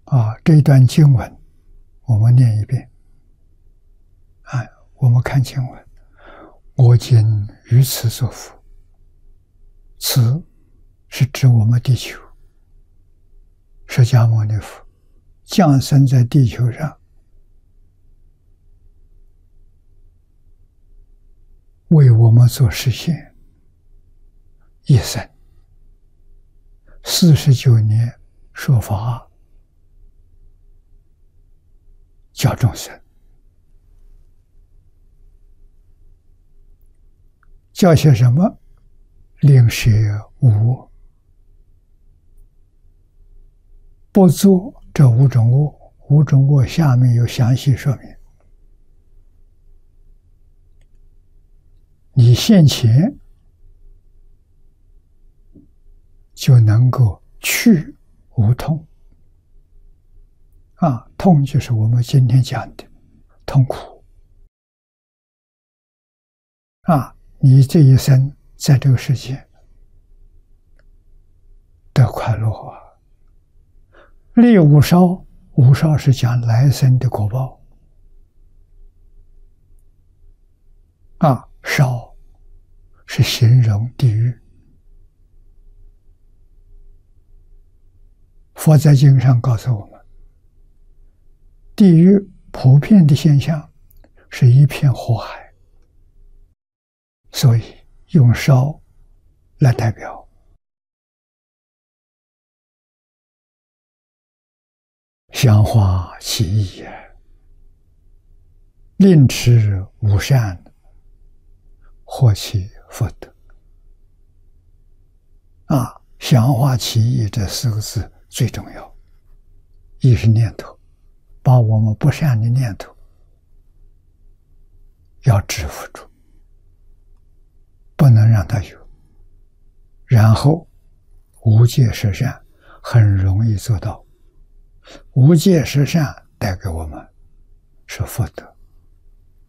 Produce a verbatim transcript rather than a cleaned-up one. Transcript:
啊，这一段经文我们念一遍。啊，我们看经文：我今于此作福。此是指我们地球，释迦牟尼佛降生在地球上，为我们做实现，一生四十九年说法，教众生。教些什么？令舍无我，不做这五种恶。五种恶下面有详细说明。你现前就能够去无痛。啊，痛就是我们今天讲的痛苦。啊，你这一生在这个世界得快乐啊！立五烧，五烧是讲来生的果报。啊，烧是形容地狱。佛在经上告诉我们，地狱普遍的现象是一片火海，所以用烧来代表。香花其意也，令持无善，获其福德。啊，香花其意这四个字最重要。意是念头，把我们不善的念头要制服住，不能让它有。然后无戒十善很容易做到。无戒十善带给我们是福德。